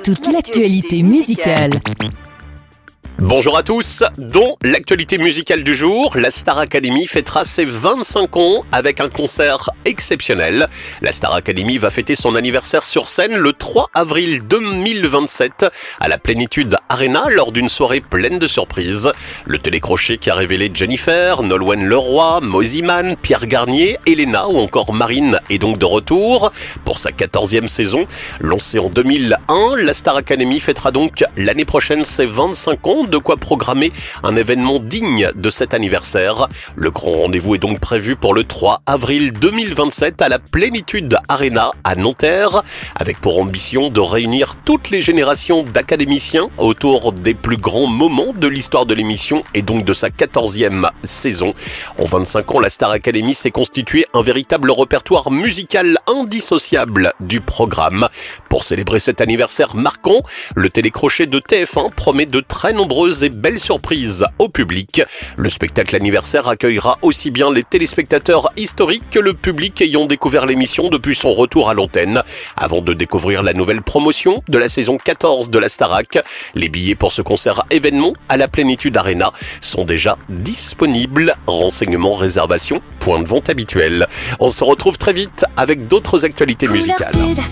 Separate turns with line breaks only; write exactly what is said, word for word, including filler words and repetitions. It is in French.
toute l'actualité musicale.
Bonjour à tous, dont l'actualité musicale du jour, la Star Academy fêtera ses vingt-cinq ans avec un concert exceptionnel. La Star Academy va fêter son anniversaire sur scène le trois avril deux mille vingt-sept à la Plénitude Arena lors d'une soirée pleine de surprises. Le télécrochet qui a révélé Jennifer, Nolwenn Leroy, Mosimann, Pierre Garnier, Elena ou encore Marine est donc de retour pour sa quatorzième saison. Lancée en deux mille un, la Star Academy fêtera donc l'année prochaine ses vingt-cinq ans. De quoi programmer un événement digne de cet anniversaire. Le grand rendez-vous est donc prévu pour le trois avril deux mille vingt-sept à la Plénitude Arena à Nanterre, avec pour ambition de réunir toutes les générations d'académiciens autour des plus grands moments de l'histoire de l'émission et donc de sa quatorzième saison. En vingt-cinq ans, la Star Academy s'est constituée un véritable répertoire musical indissociable du programme. Pour célébrer cet anniversaire marquant, le télécrochet de T F un promet de très nombreuses et belles surprises au public. Le spectacle anniversaire accueillera aussi bien les téléspectateurs historiques que le public ayant découvert l'émission depuis son retour à l'antenne. Avant de découvrir la nouvelle promotion de la saison quatorze de la Starac, les billets pour ce concert événement à la Plénitude Arena sont déjà disponibles. Renseignements, réservations, point de vente habituel. On se retrouve très vite avec d'autres actualités musicales.